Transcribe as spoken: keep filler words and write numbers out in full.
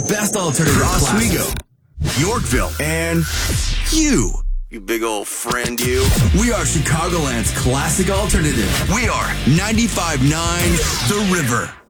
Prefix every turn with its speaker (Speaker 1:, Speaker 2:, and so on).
Speaker 1: best alternative
Speaker 2: Oswego,
Speaker 1: classics.
Speaker 2: Yorkville, and you. You big old friend, you.
Speaker 1: We are Chicagoland's classic alternative.
Speaker 2: We are ninety-five point nine The River.